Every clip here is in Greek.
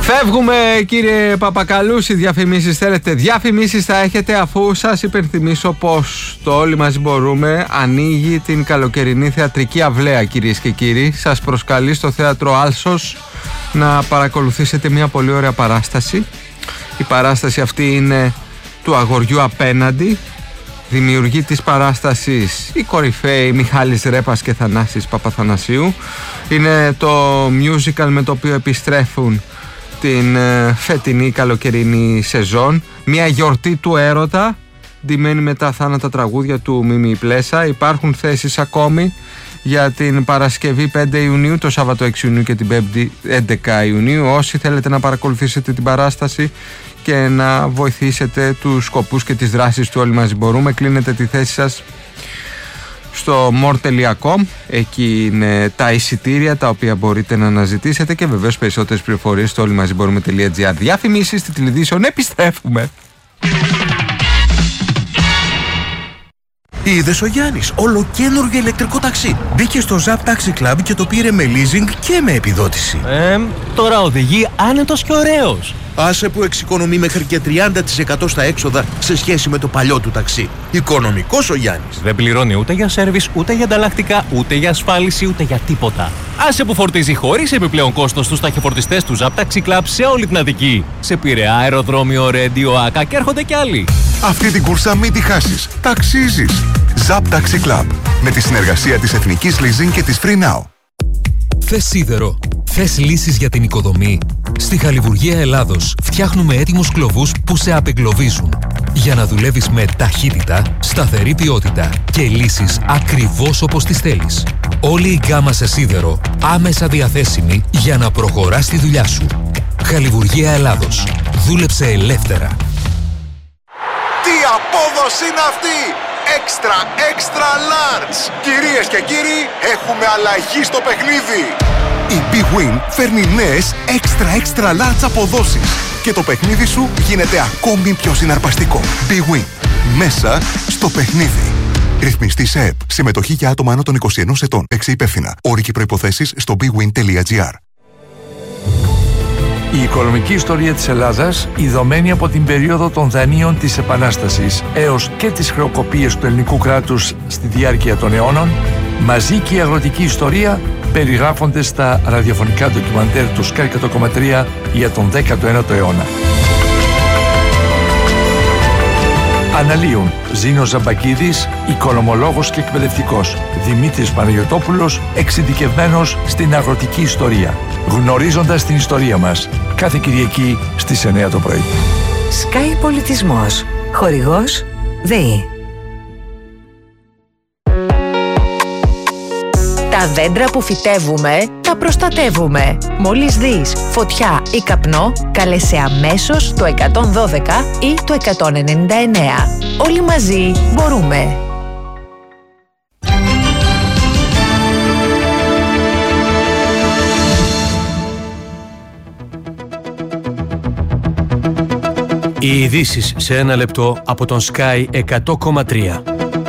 Φεύγουμε, κύριε Παπακαλούση. Διαφημίσεις θέλετε? Διαφημίσεις θα έχετε, αφού σας υπενθυμίσω πως το Όλοι Μαζί Μπορούμε ανοίγει την καλοκαιρινή θεατρική αυλαία, κυρίες και κύριοι. Σας προσκαλεί στο θέατρο Άλσος να παρακολουθήσετε μια πολύ ωραία παράσταση. Η παράσταση αυτή είναι του αγοριού απέναντι. Δημιουργεί της παράστασης οι κορυφαίοι Μιχάλης Ρέπας και Θανάσης Παπαθανασίου. Είναι το musical με το οποίο επιστρέφουν την φετινή καλοκαιρινή σεζόν. Μια γιορτή του έρωτα, ντυμένη με τα θάνατα τραγούδια του Μίμη Πλέσα. Υπάρχουν θέσεις ακόμη για την Παρασκευή 5 Ιουνίου, το Σάββατο 6 Ιουνίου και την 5η 11 Ιουνίου. Όσοι θέλετε να παρακολουθήσετε την παράσταση και να βοηθήσετε τους σκοπούς και τις δράσεις του Όλοι Μαζί Μπορούμε, κλείνετε τη θέση σας στο more.com. Εκεί είναι τα εισιτήρια τα οποία μπορείτε να αναζητήσετε και βεβαίως περισσότερες πληροφορίες στο όλοιμαζιμπορούμε.gr. Διαφημίσεις στη τηλεδίσεων, επιστρέφουμε. Είδες ο Γιάννης, ολοκαίνουργιο ηλεκτρικό ταξί. Μπήκε στο Zap Taxi Club και το πήρε με leasing και με επιδότηση. Τώρα οδηγεί άνετος και ωραίος. Άσε που εξοικονομεί μέχρι και 30% στα έξοδα σε σχέση με το παλιό του ταξί. Οικονομικός ο Γιάννης. Δεν πληρώνει ούτε για σέρβις, ούτε για ανταλλακτικά, ούτε για ασφάλιση, ούτε για τίποτα. Άσε που φορτίζει χωρίς επιπλέον κόστος τους ταχυφορτιστές του Zap Taxi Club σε όλη την Αττική. Σε Πειραιά, αεροδρόμιο, Ρέντιο, Άκα και έρχονται κι άλλοι. Αυτή την κούρσα μην τη χάσεις. Ταξίζεις. Zap Taxi Club. Με τη συνεργασία της Εθνικής Leasing και της Free Now. Θες σίδερο? Θες λύσεις για την οικοδομή? Στη Χαλιβουργία Ελλάδος φτιάχνουμε έτοιμους κλωβούς που σε απεγκλωβίζουν για να δουλεύεις με ταχύτητα, σταθερή ποιότητα και λύσεις ακριβώς όπως τις θέλεις. Όλη η γκάμα σε σίδερο άμεσα διαθέσιμη για να προχωράς τη δουλειά σου. Χαλιβουργία Ελλάδος. Δούλεψε ελεύθερα. Τι απόδοση είναι αυτή! Extra large! Κυρίες και κύριοι, έχουμε αλλαγή στο παιχνίδι! Η Big Win φέρνει νέες extra large αποδόσεις και το παιχνίδι σου γίνεται ακόμη πιο συναρπαστικό. Big Win. Μέσα στο παιχνίδι. Ρυθμιστή σε ΕΠ. Συμμετοχή για άτομα άνω των 21 ετών. Παίξε υπεύθυνα. Όροι και προϋποθέσεις στο bigwin.gr. Η οικονομική ιστορία της Ελλάδας, ειδωμένη από την περίοδο των δανείων της Επανάστασης έως και τις χρεοκοπίες του ελληνικού κράτους στη διάρκεια των αιώνων, μαζί και η αγροτική ιστορία περιγράφονται στα ραδιοφωνικά ντοκιμαντέρ του Sky 100,3 για τον 19ο αιώνα. Αναλύουν Ζήνος Ζαμπακίδης, οικονομολόγος και εκπαιδευτικός, Δημήτρης Παναγιωτόπουλος, εξειδικευμένος στην αγροτική ιστορία. Γνωρίζοντας την ιστορία μας, κάθε Κυριακή στις 9 το πρωί. Sky Πολιτισμός. Χορηγός ΔΕΗ. Τα δέντρα που φυτεύουμε, τα προστατεύουμε. Μόλις δεις φωτιά ή καπνό, κάλεσε αμέσως το 112 ή το 199. Όλοι μαζί μπορούμε. Οι ειδήσεις σε ένα λεπτό από τον Sky 100,3.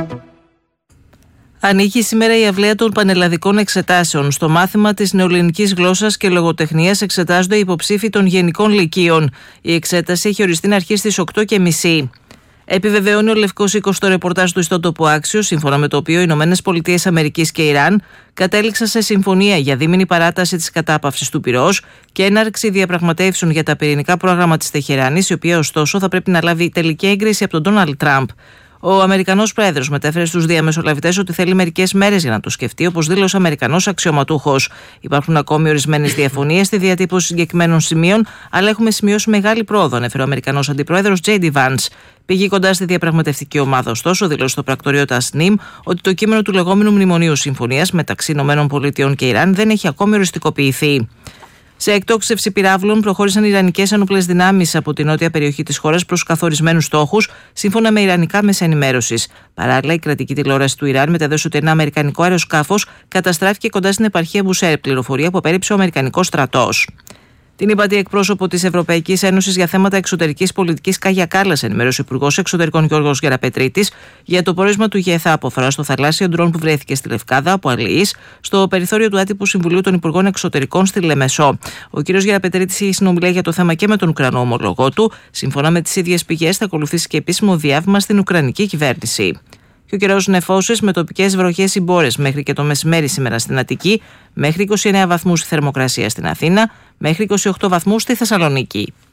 Ανοίγει σήμερα η αυλαία των πανελλαδικών εξετάσεων. Στο μάθημα της νεοελληνικής γλώσσας και λογοτεχνίας εξετάζονται οι υποψήφοι των γενικών λυκείων. Η εξέταση έχει οριστεί να αρχίσει στις 8:30. Επιβεβαιώνει ο Λευκός Οίκος στο ρεπορτάζ του ιστότοπου Άξιο, σύμφωνα με το οποίο οι ΗΠΑ και Ιράν κατέληξαν σε συμφωνία για δίμηνη παράταση της κατάπαυσης του πυρός και έναρξη διαπραγματεύσεων για τα πυρηνικά πρόγραμμα της Τεχεράνης, η οποία ωστόσο θα πρέπει να λάβει τελική έγκριση από τον Ντόναλντ Τραμπ. Ο Αμερικανός Πρόεδρος μετέφερε στους διαμεσολαβητές ότι θέλει μερικές μέρες για να το σκεφτεί, όπως δήλωσε ο Αμερικανός αξιωματούχος. Υπάρχουν ακόμη ορισμένες διαφωνίες στη διατύπωση συγκεκριμένων σημείων, αλλά έχουμε σημειώσει μεγάλη πρόοδο, ανέφερε ο Αμερικανός Αντιπρόεδρος J.D. Vance. Πηγή κοντά στη διαπραγματευτική ομάδα, ωστόσο, δήλωσε στο πρακτορείο Tasnim ότι το κείμενο του λεγόμενου μνημονίου συμφωνίας μεταξύ ΗΠΑ και Ιράν δεν έχει ακόμη οριστικοποιηθεί. Σε εκτόξευση πυράβλων προχώρησαν ιρανικές ενόπλες δυνάμεις από την νότια περιοχή της χώρας προς καθορισμένους στόχους, σύμφωνα με ιρανικά μέσα ενημέρωσης. Παράλληλα, η κρατική τηλεόραση του Ιράν μετέδωσε ότι ένα αμερικανικό αεροσκάφος καταστράφηκε κοντά στην επαρχία Μπουσέρ, πληροφορία που απέρριψε ο αμερικανικός στρατός. Την ύπατη εκπρόσωπο της Ευρωπαϊκής Ένωσης για θέματα εξωτερικής πολιτικής Κάγια Κάλλας ενημέρωσε ο Υπουργός Εξωτερικών Γιώργος Γεραπετρίτης για το πόρισμα του ΓΕΘΑ από αφορά στο θαλάσσιο ντρόν που βρέθηκε στη Λευκάδα από αλληλείς στο περιθώριο του άτυπου Συμβουλίου των Υπουργών Εξωτερικών στη Λεμεσό. Ο κ. Γεραπετρίτης είχε συνομιλία για το θέμα και με τον Ουκρανό ομολογό του. Σύμφωνα με τις ίδιες πηγές, θα ακολουθήσει και επίσημο διάβημα στην Ουκρανική κυβέρνηση. Και ο καιρός νεφώσεις με τοπικές βροχές ή μπόρες μέχρι και το μεσημέρι σήμερα στην Αττική, μέχρι 29 βαθμούς η θερμοκρασία στην Αθήνα, μέχρι 28 βαθμούς στη Θεσσαλονίκη.